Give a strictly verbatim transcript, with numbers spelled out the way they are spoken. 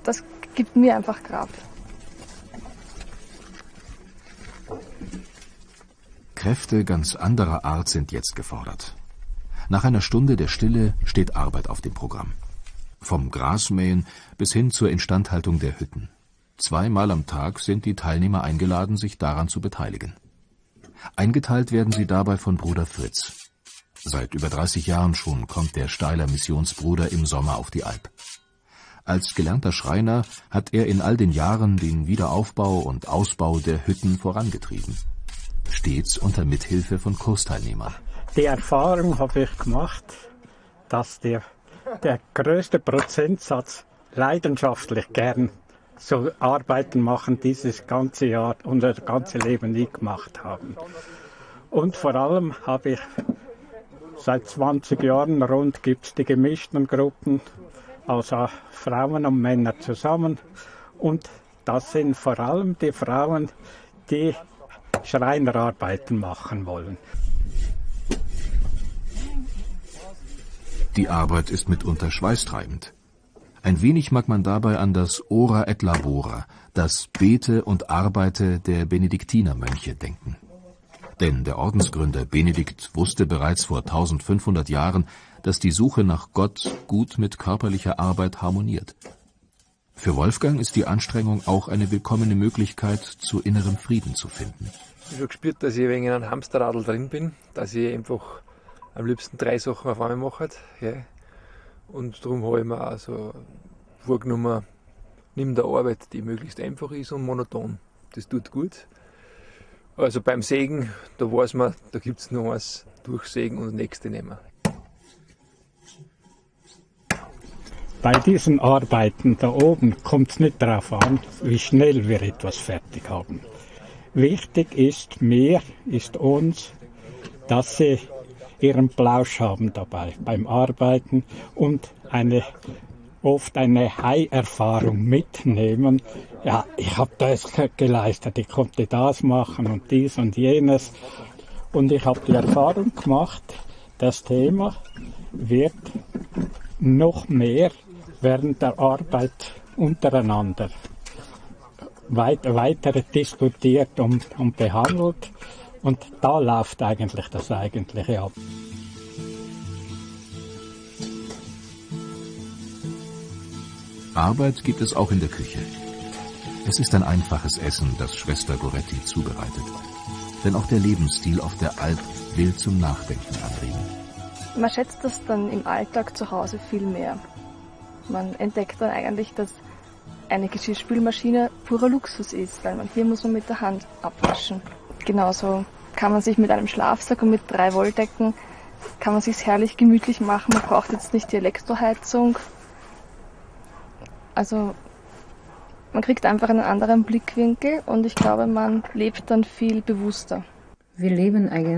das gibt mir einfach Kraft. Kräfte ganz anderer Art sind jetzt gefordert. Nach einer Stunde der Stille steht Arbeit auf dem Programm. Vom Grasmähen bis hin zur Instandhaltung der Hütten. Zweimal am Tag sind die Teilnehmer eingeladen, sich daran zu beteiligen. Eingeteilt werden sie dabei von Bruder Fritz. Seit über dreißig Jahren schon kommt der Steiler Missionsbruder im Sommer auf die Alp. Als gelernter Schreiner hat er in all den Jahren den Wiederaufbau und Ausbau der Hütten vorangetrieben. Stets unter Mithilfe von Kursteilnehmern. Die Erfahrung habe ich gemacht, dass der, der größte Prozentsatz leidenschaftlich gern so Arbeiten machen, dieses ganze Jahr und das ganze Leben nie gemacht haben. Und vor allem habe ich seit zwanzig Jahren rund gibt es die gemischten Gruppen, also Frauen und Männer zusammen. Und das sind vor allem die Frauen, die Schreinerarbeiten machen wollen. Die Arbeit ist mitunter schweißtreibend. Ein wenig mag man dabei an das Ora et Labora, das Bete und Arbeite der Benediktinermönche denken. Denn der Ordensgründer Benedikt wusste bereits vor eintausendfünfhundert Jahren, dass die Suche nach Gott gut mit körperlicher Arbeit harmoniert. Für Wolfgang ist die Anstrengung auch eine willkommene Möglichkeit, zu innerem Frieden zu finden. Ich habe schon gespürt, dass ich ein wenig in einem Hamsterradl drin bin, dass ich einfach am liebsten drei Sachen auf einmal mache. Ja. Und darum habe ich mir also vorgenommen, nimm der Arbeit, die möglichst einfach ist und monoton. Das tut gut. Also beim Sägen, da weiß man, da gibt es nur eins, durchsägen und das nächste nehmen. Bei diesen Arbeiten da oben kommt es nicht darauf an, wie schnell wir etwas fertig haben. Wichtig ist mir, ist uns, dass sie ihren Plausch haben dabei beim Arbeiten und eine, oft eine Hai-Erfahrung mitnehmen. Ja, ich habe das geleistet, ich konnte das machen und dies und jenes. Und ich habe die Erfahrung gemacht, das Thema wird noch mehr während der Arbeit untereinander weit, weiter diskutiert und, und behandelt. Und da läuft eigentlich das Eigentliche ab. Arbeit gibt es auch in der Küche. Es ist ein einfaches Essen, das Schwester Goretti zubereitet. Denn auch der Lebensstil auf der Alp will zum Nachdenken anregen. Man schätzt das dann im Alltag zu Hause viel mehr. Man entdeckt dann eigentlich, dass eine Geschirrspülmaschine purer Luxus ist, weil man hier muss man mit der Hand abwaschen. Genauso kann man sich mit einem Schlafsack und mit drei Wolldecken kann man sich's herrlich gemütlich machen. Man braucht jetzt nicht die Elektroheizung. Also man kriegt einfach einen anderen Blickwinkel und ich glaube, man lebt dann viel bewusster. Wir leben eigentlich